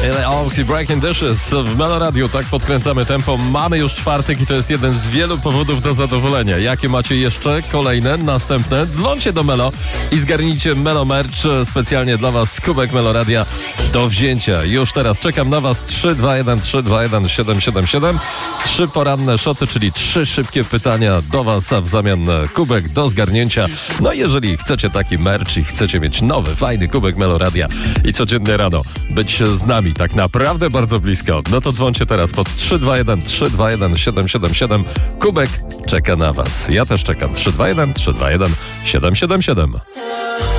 Oxy Breaking Dishes w Melo Radio. Tak podkręcamy tempo. Mamy już czwartek i to jest jeden z wielu powodów do zadowolenia. Jakie macie jeszcze? Kolejne, następne? Dzwońcie do Melo i zgarnijcie Melo Merch specjalnie dla was. Kubek Melo Radia do wzięcia. Już teraz czekam na was. 321 321 777. 3 poranne szoty, czyli 3 szybkie pytania do was, a w zamian kubek do zgarnięcia. No jeżeli chcecie taki merch i chcecie mieć nowy, fajny kubek Melo Radia i codziennie rano być z nami tak naprawdę bardzo blisko, no to dzwońcie teraz pod 321 321 777. Kubek czeka na was. Ja też czekam. 321 321 777.